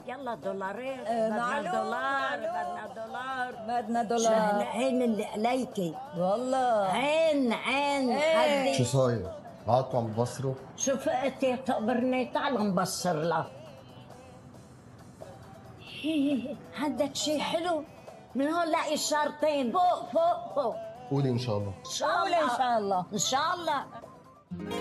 يلا دولارين. بدنا دولار. عين اللي عليكي والله عين إيه. شو صاير؟ قعدتوا عم تبصروا؟ شو فقت يا تقبرني؟ تعال نبصر لك. عندك شي حلو؟ من هون لاقي شارتين فوق فوق فوق. قولي ان شاء الله. قولي ان شاء الله. ان شاء الله.